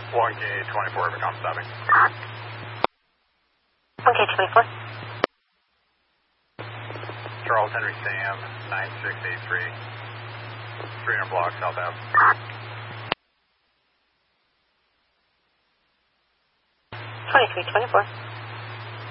1K24, become stopping. 1K24. Charles Henry Sam, 9683. 300 block, South Ave. 2324.